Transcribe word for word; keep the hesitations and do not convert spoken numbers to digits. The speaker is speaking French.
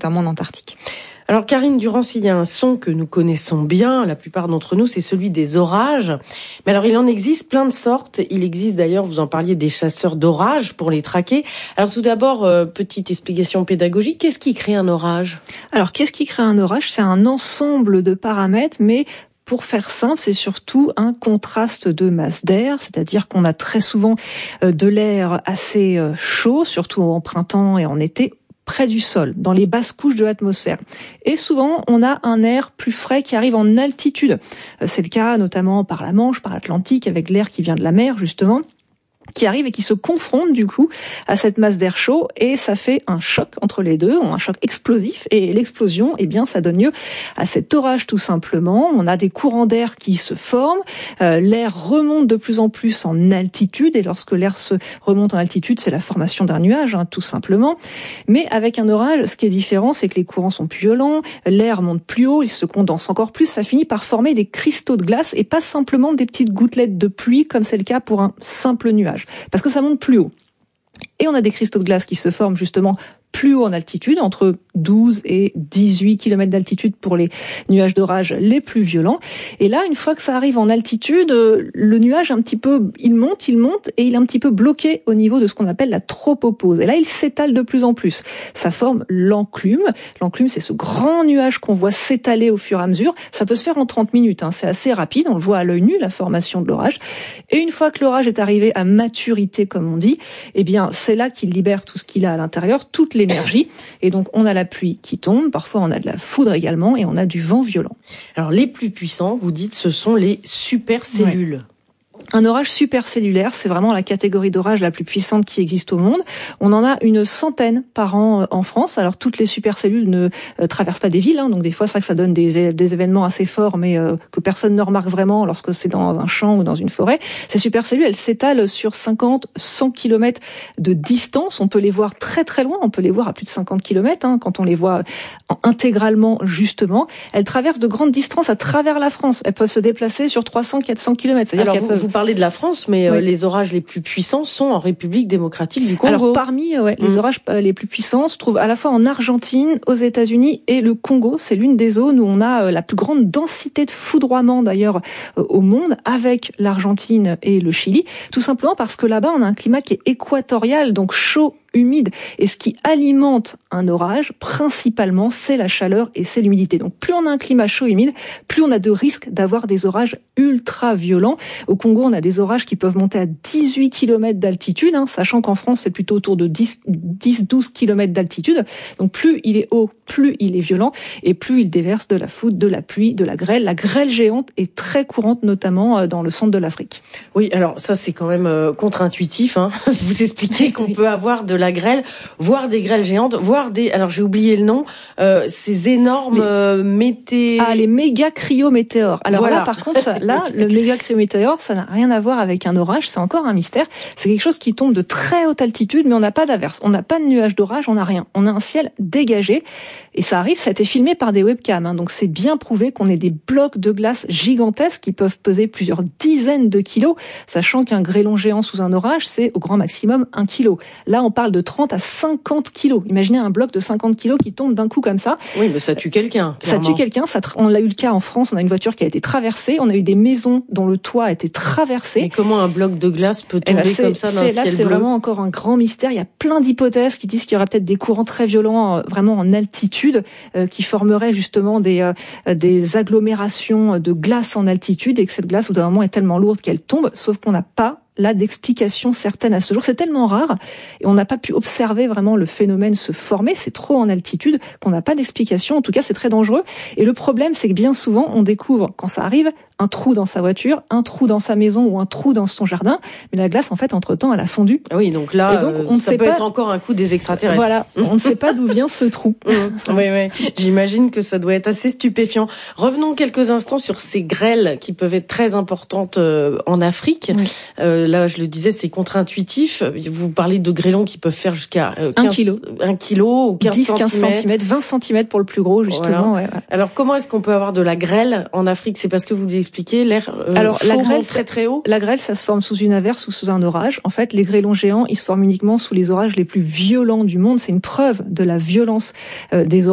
notamment en Antarctique. Alors Karine Durance, il y a un son que nous connaissons bien, la plupart d'entre nous, c'est celui des orages. Mais alors il en existe plein de sortes. Il existe d'ailleurs, vous en parliez, des chasseurs d'orages pour les traquer. Alors tout d'abord, euh, petite explication pédagogique, qu'est-ce qui crée un orage ? Alors qu'est-ce qui crée un orage ? C'est un ensemble de paramètres, mais pour faire simple, c'est surtout un contraste de masse d'air, c'est-à-dire qu'on a très souvent de l'air assez chaud, surtout en printemps et en été, près du sol, dans les basses couches de l'atmosphère. Et souvent, on a un air plus frais qui arrive en altitude. C'est le cas notamment par la Manche, par l'Atlantique, avec l'air qui vient de la mer, justement, qui arrive et qui se confronte du coup à cette masse d'air chaud, et ça fait un choc entre les deux, un choc explosif, et l'explosion, eh bien, ça donne lieu à cet orage tout simplement. On a des courants d'air qui se forment, euh, l'air remonte de plus en plus en altitude, et lorsque l'air se remonte en altitude, c'est la formation d'un nuage, hein, tout simplement. Mais avec un orage, ce qui est différent, c'est que les courants sont plus violents, l'air monte plus haut, il se condense encore plus, ça finit par former des cristaux de glace, et pas simplement des petites gouttelettes de pluie, comme c'est le cas pour un simple nuage. Parce que ça monte plus haut. Et on a des cristaux de glace qui se forment justement plus haut en altitude, entre douze et dix-huit kilomètres d'altitude pour les nuages d'orage les plus violents. Et là, une fois que ça arrive en altitude, le nuage un petit peu, il monte, il monte, et il est un petit peu bloqué au niveau de ce qu'on appelle la tropopause. Et là, il s'étale de plus en plus. Ça forme l'enclume. L'enclume, c'est ce grand nuage qu'on voit s'étaler au fur et à mesure. Ça peut se faire en trente minutes, hein. C'est assez rapide. On le voit à l'œil nu, la formation de l'orage. Et une fois que l'orage est arrivé à maturité, comme on dit, eh bien, c'est là qu'il libère tout ce qu'il a à l'intérieur, toute l'énergie. Et donc, on a la pluie qui tombe. Parfois, on a de la foudre également, et on a du vent violent. Alors, les plus puissants, vous dites, ce sont les supercellules. Ouais. Un orage supercellulaire, c'est vraiment la catégorie d'orage la plus puissante qui existe au monde. On en a une centaine par an en France. Alors, toutes les supercellules ne euh, traversent pas des villes, hein, donc des fois, c'est vrai que ça donne des, des événements assez forts, mais euh, que personne ne remarque vraiment lorsque c'est dans un champ ou dans une forêt. Ces supercellules, elles s'étalent sur cinquante, cent kilomètres de distance. On peut les voir très très loin, on peut les voir à plus de cinquante kilomètres, hein, quand on les voit intégralement, justement. Elles traversent de grandes distances à travers la France. Elles peuvent se déplacer sur trois cents, quatre cents kilomètres. C'est-à-dire Alors, qu'elles vous, peuvent... vous parlez de la France, mais oui. euh, les orages les plus puissants sont en République démocratique du Congo. Alors, parmi ouais, mmh. les orages les plus puissants se trouvent à la fois en Argentine, aux États-Unis et le Congo. C'est l'une des zones où on a la plus grande densité de foudroiement, d'ailleurs, euh, au monde, avec l'Argentine et le Chili. Tout simplement parce que là-bas, on a un climat qui est équatorial, donc chaud, humide, et ce qui alimente un orage, principalement, c'est la chaleur et c'est l'humidité. Donc, plus on a un climat chaud et humide, plus on a de risques d'avoir des orages ultra violents. Au Congo, on a des orages qui peuvent monter à dix-huit kilomètres d'altitude, hein, sachant qu'en France, c'est plutôt autour de dix, douze kilomètres d'altitude. Donc, plus il est haut, plus il est violent, et plus il déverse de la foudre, de la pluie, de la grêle. La grêle géante est très courante, notamment dans le centre de l'Afrique. Oui, alors ça, c'est quand même euh, contre-intuitif, hein. Vous expliquez qu'on peut avoir de la grêle, voire des grêles géantes, voire des, alors j'ai oublié le nom, euh, ces énormes euh, mété... Ah, les méga cryométéores. Alors voilà. Là, par contre, ça, là, le méga cryométéore, ça n'a rien à voir avec un orage, c'est encore un mystère. C'est quelque chose qui tombe de très haute altitude, mais on n'a pas d'averse, on n'a pas de nuage d'orage, on n'a rien. On a un ciel dégagé, et ça arrive, ça a été filmé par des webcams, hein, donc c'est bien prouvé qu'on ait des blocs de glace gigantesques qui peuvent peser plusieurs dizaines de kilos, sachant qu'un grêlon géant sous un orage, c'est au grand maximum un kilo. Là, on parle de trente à cinquante kilos. Imaginez un bloc de cinquante kilos qui tombe d'un coup comme ça. Oui, mais ça tue quelqu'un. Ça tue quelqu'un. Ça, on l'a eu le cas en France. On a une voiture qui a été traversée. On a eu des maisons dont le toit a été traversé. Mais comment un bloc de glace peut tomber eh ben comme ça dans un ciel bleu ? Là, c'est vraiment encore un grand mystère. Il y a plein d'hypothèses qui disent qu'il y aurait peut-être des courants très violents, euh, vraiment en altitude, euh, qui formeraient justement des euh, des agglomérations de glace en altitude, et que cette glace, au bout d'un moment, est tellement lourde qu'elle tombe. Sauf qu'on n'a pas là d'explication certaine à ce jour. C'est tellement rare et on n'a pas pu observer vraiment le phénomène se former. C'est trop en altitude qu'on n'a pas d'explication. En tout cas, c'est très dangereux. Et le problème, c'est que bien souvent, on découvre, quand ça arrive, un trou dans sa voiture, un trou dans sa maison ou un trou dans son jardin. Mais la glace, en fait, entre-temps, elle a fondu. Oui, donc là, donc, on euh, ça peut pas... être encore un coup des extraterrestres. Voilà, on ne sait pas d'où vient ce trou. oui, oui. J'imagine que ça doit être assez stupéfiant. Revenons quelques instants sur ces grêles qui peuvent être très importantes euh, en Afrique. Oui. Euh, là, je le disais, c'est contre-intuitif. Vous parlez de grêlons qui peuvent faire jusqu'à euh, quinze, un kilo, un kilo ou quinze dix, quinze centimètres, vingt centimètres pour le plus gros, justement. Voilà. Ouais, ouais. Alors, comment est-ce qu'on peut avoir de la grêle en Afrique ? C'est parce que vous expliquez l'air euh, Alors, chaud la grêle, monte très très haut. La grêle, ça se forme sous une averse ou sous un orage. En fait, les grêlons géants, ils se forment uniquement sous les orages les plus violents du monde. C'est une preuve de la violence euh, des orages.